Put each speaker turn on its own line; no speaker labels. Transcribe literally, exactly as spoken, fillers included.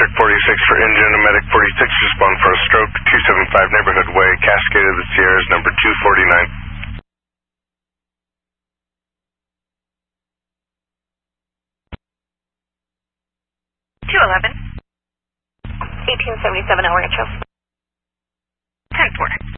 District forty-six for engine, and Medic forty-six respond for a stroke, two seventy-five Neighborhood Way, Cascade of the Sierras, number two forty-nine.
two eleven. eighteen seventy-seven El Rancho. ten four.